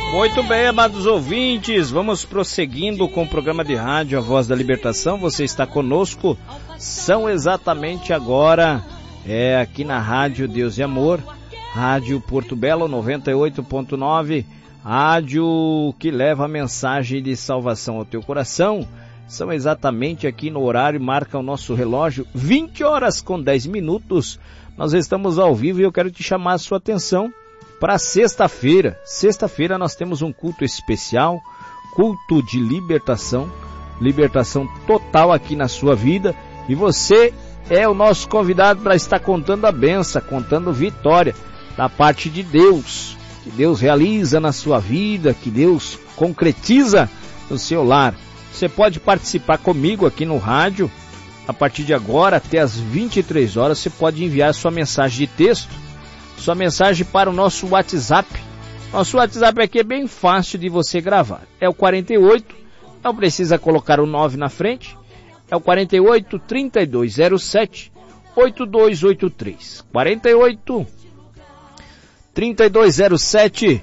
Muito bem, amados ouvintes, vamos prosseguindo com o programa de rádio A Voz da Libertação. Você está conosco, são exatamente agora, aqui na Rádio Deus e Amor, Rádio Porto Belo 98.9, rádio que leva a mensagem de salvação ao teu coração. São exatamente aqui no horário, marca o nosso relógio, 20 horas com 10 minutos. Nós estamos ao vivo e eu quero te chamar a sua atenção para sexta-feira. Sexta-feira nós temos um culto especial, culto de libertação, libertação total aqui na sua vida. E você é o nosso convidado para estar contando a bênção, contando vitória da parte de Deus, que Deus realiza na sua vida, que Deus concretiza no seu lar. Você pode participar comigo aqui no rádio, a partir de agora até as 23 horas, você pode enviar sua mensagem de texto, sua mensagem para o nosso WhatsApp. Nosso WhatsApp aqui é bem fácil de você gravar. É o 48, não precisa colocar o 9 na frente, é o 48 3207 8283. 48 3207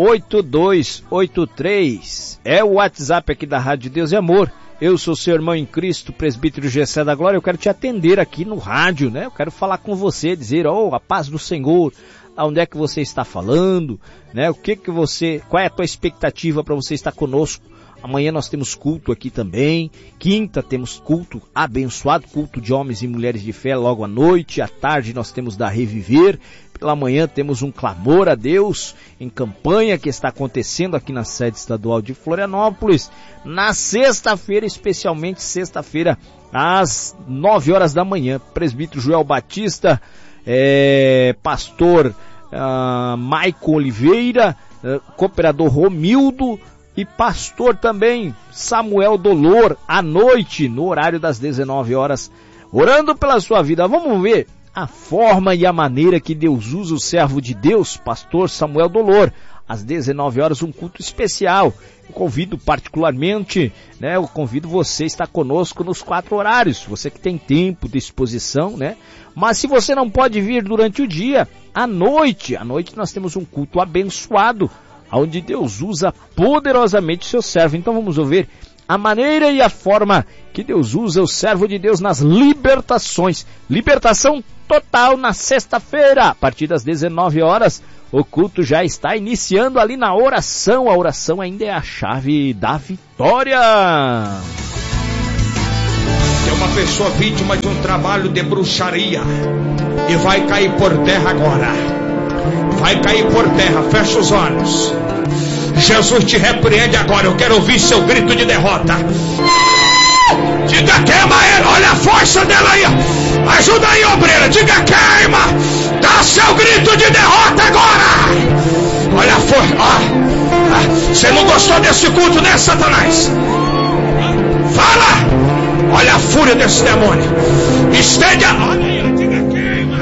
8283. É o WhatsApp aqui da Rádio Deus e Amor. Eu sou seu irmão em Cristo, presbítero Gessé da Glória. Eu quero te atender aqui no rádio, né? Eu quero falar com você, dizer, a paz do Senhor, aonde é que você está falando, né? Qual é a tua expectativa para você estar conosco? Amanhã nós temos culto aqui também. Quinta temos culto abençoado, culto de homens e mulheres de fé logo à noite. À tarde nós temos da Reviver. Pela manhã temos um clamor a Deus em campanha que está acontecendo aqui na sede estadual de Florianópolis. Na sexta-feira, especialmente sexta-feira, às 9 horas da manhã, presbítero Joel Batista, pastor Maicon Oliveira, cooperador Romildo e pastor também Samuel Dolor, à noite, no horário das 19 horas, orando pela sua vida. Vamos ver a forma e a maneira que Deus usa o servo de Deus, pastor Samuel Dolor. Às 19 horas, um culto especial. Eu convido particularmente, né? Eu convido você a estar conosco nos 4 horários. Você que tem tempo, disposição, né? Mas se você não pode vir durante o dia, à noite nós temos um culto abençoado, onde Deus usa poderosamente o seu servo. Então vamos ouvir a maneira e a forma que Deus usa o servo de Deus nas libertações. Libertação total na sexta-feira, a partir das 19 horas. O culto já está iniciando ali na oração. A oração ainda é a chave da vitória. Tem uma pessoa vítima de um trabalho de bruxaria e vai cair por terra agora. Vai cair por terra, fecha os olhos. Jesus te repreende agora. Eu quero ouvir seu grito de derrota. Diga queima ele, olha a força dela aí. Ajuda aí, obreira, diga queima. Dá seu grito de derrota agora. Olha a força. Você não gostou desse culto, né, Satanás? Fala. Olha a fúria desse demônio. Estende a... Olha aí, diga queima.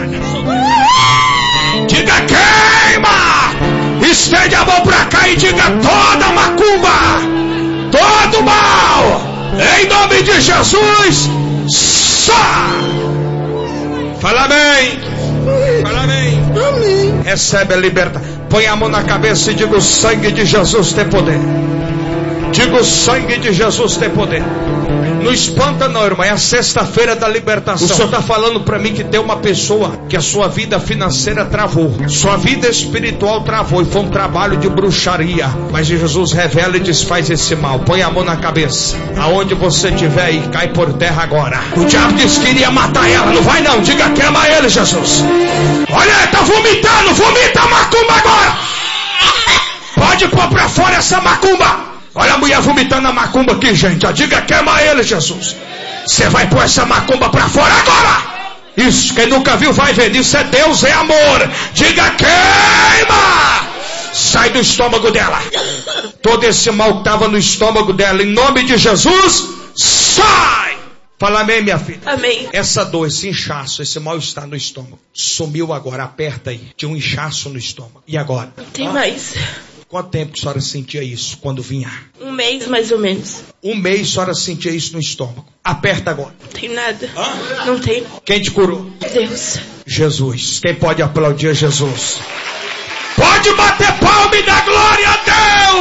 Diga queima. Estende a mão pra cá e diga toda macumba, todo mal, em nome de Jesus, sai. Fala bem. Fala bem. Amém. Recebe a libertação. Põe a mão na cabeça e diga: o sangue de Jesus tem poder. Diga: o sangue de Jesus tem poder. Não espanta não, irmão, é a sexta-feira da libertação. O Senhor está falando para mim que tem uma pessoa que a sua vida financeira travou, sua vida espiritual travou, e foi um trabalho de bruxaria. Mas Jesus revela e desfaz esse mal. Põe a mão na cabeça, aonde você estiver, e cai por terra agora. O diabo disse que iria matar ela, não vai não, diga queima ele, Jesus. Olha, tá vomitando, vomita a macumba agora. Pode pôr pra fora essa macumba. Olha a mulher vomitando a macumba aqui, gente. Diga queima ele, Jesus. Você vai pôr essa macumba pra fora agora. Isso, quem nunca viu vai ver. Isso é Deus, é amor. Diga queima. Sai do estômago dela. Todo esse mal que estava no estômago dela, em nome de Jesus, sai. Fala amém, minha filha. Amém. Essa dor, esse inchaço, esse mal-estar no estômago, sumiu agora. Aperta aí. Tinha um inchaço no estômago. E agora? Não tem mais. Quanto tempo que a senhora sentia isso quando vinha? 1 mês, mais ou menos. 1 mês a senhora sentia isso no estômago. Aperta agora. Não tem nada. Não tem. Quem te curou? Deus. Jesus. Quem pode aplaudir a Jesus? Pode bater palma e dar glória a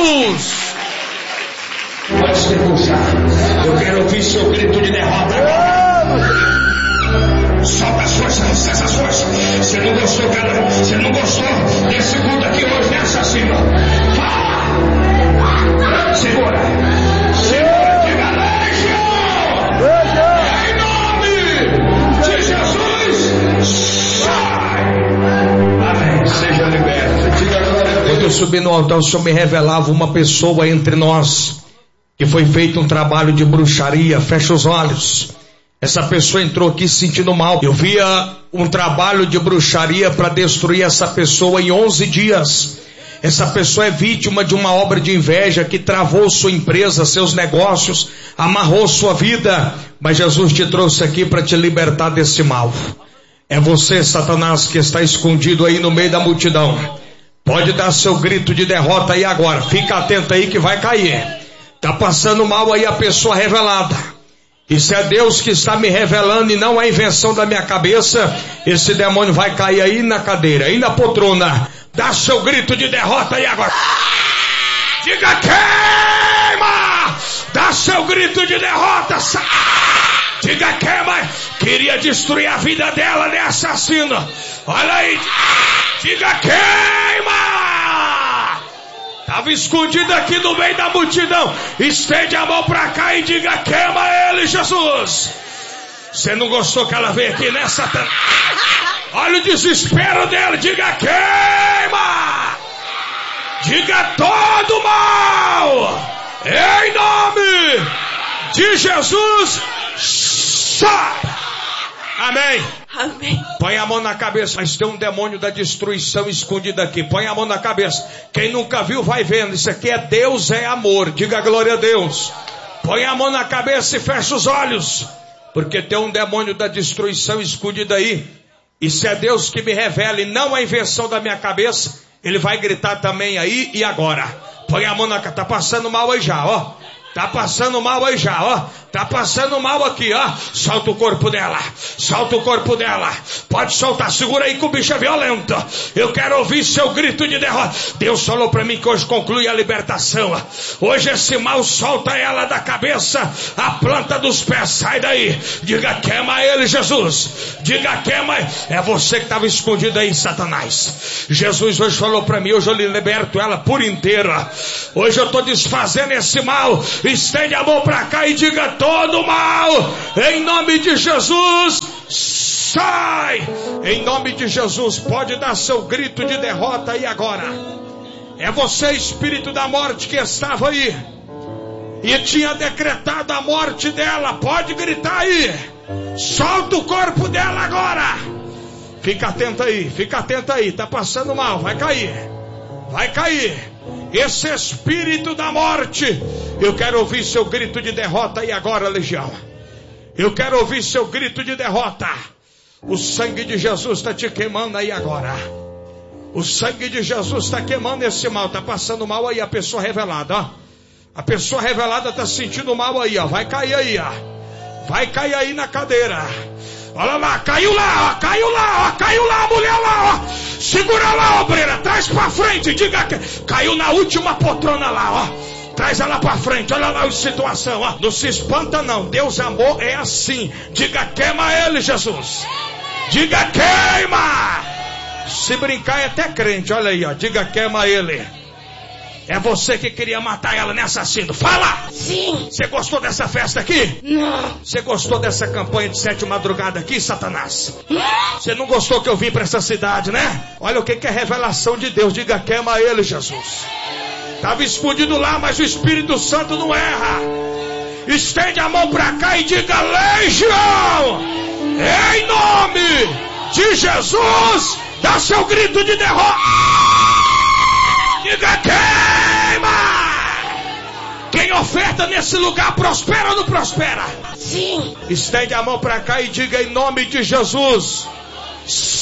ia subir no altar, o Senhor me revelava uma pessoa entre nós que foi feito um trabalho de bruxaria. Fecha os olhos. Essa pessoa entrou aqui se sentindo mal. Eu via um trabalho de bruxaria para destruir essa pessoa em 11 dias. Essa pessoa é vítima de uma obra de inveja que travou sua empresa, seus negócios, amarrou sua vida. Mas Jesus te trouxe aqui para te libertar desse mal. É você, Satanás, que está escondido aí no meio da multidão. Pode dar seu grito de derrota aí agora. Fica atento aí que vai cair. Tá passando mal aí a pessoa revelada. Isso é Deus que está me revelando e não é invenção da minha cabeça. Esse demônio vai cair aí na cadeira, aí na poltrona. Dá seu grito de derrota aí agora. Diga queima! Dá seu grito de derrota. Diga queima! Queria destruir a vida dela, né, assassino? Olha aí. Diga queima! Estava escondido aqui no meio da multidão. Estende a mão pra cá e diga queima ele, Jesus. Você não gostou que ela veio aqui, né, Satanás? Olha o desespero dela. Diga queima. Diga todo mal. Em nome de Jesus. Sai. Amém. Amém. Põe a mão na cabeça. Mas tem um demônio da destruição escondido aqui. Põe a mão na cabeça. Quem nunca viu vai vendo. Isso aqui é Deus, é amor. Diga glória a Deus. Põe a mão na cabeça e fecha os olhos. Porque tem um demônio da destruição escondido aí. E se é Deus que me revela e não a invenção da minha cabeça, Ele vai gritar também aí e agora. Põe a mão na cabeça. Tá passando mal aí já, ó. Tá passando mal aí já, ó. Tá passando mal aqui, ó. Solta o corpo dela. Solta o corpo dela. Pode soltar. Segura aí que o bicho é violento. Eu quero ouvir seu grito de derrota. Deus falou pra mim que hoje conclui a libertação. Hoje esse mal solta ela da cabeça, a planta dos pés. Sai daí. Diga queima ele, Jesus. Diga queima. É você que estava escondido aí, Satanás. Jesus hoje falou pra mim. Hoje eu liberto ela por inteira. Hoje eu tô desfazendo esse mal. Estende a mão pra cá e diga todo mal, em nome de Jesus, sai, em nome de Jesus. Pode dar seu grito de derrota aí agora. É você, espírito da morte, que estava aí e tinha decretado a morte dela. Pode gritar aí, solta o corpo dela agora. Fica atento aí, tá passando mal, vai cair, vai cair. Esse espírito da morte, eu quero ouvir seu grito de derrota aí agora, legião. Eu quero ouvir seu grito de derrota. O sangue de Jesus está te queimando aí agora. O sangue de Jesus está queimando esse mal. Está passando mal aí a pessoa revelada, ó. A pessoa revelada está sentindo mal aí, ó. Vai cair aí, ó. Vai cair aí na cadeira. Olha lá, caiu lá, ó, caiu lá, ó, caiu lá, a mulher lá, ó. Segura lá, obreira, traz pra frente, diga que caiu na última poltrona lá, ó. Traz ela pra frente, olha lá a situação, ó. Não se espanta não, Deus amor é assim. Diga queima ele, Jesus. Diga queima. Se brincar é até crente, olha aí, ó. Diga queima ele. É você que queria matar ela, né, assassino? Fala! Sim. Você gostou dessa festa aqui? Não. Você gostou dessa campanha de 7 madrugada aqui, Satanás? Você não gostou que eu vim pra essa cidade, né? Olha o que é revelação de Deus. Diga queima ele, Jesus. Estava escondido lá, mas o Espírito Santo não erra. Estende a mão pra cá e diga legião. Em nome de Jesus, dá seu grito de derrota. Diga queima. Quem oferta nesse lugar prospera ou não prospera? Sim. Estende a mão pra cá e diga em nome de Jesus.